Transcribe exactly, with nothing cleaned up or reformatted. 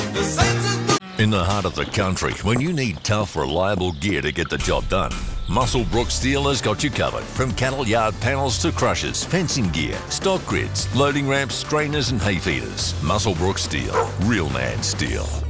In the heart of the country, when you need tough, reliable gear to get the job done, Muswellbrook Steel has got you covered. From cattle yard panels to crushers, fencing gear, stock grids, loading ramps, strainers and hay feeders. Muswellbrook Steel, real man steel.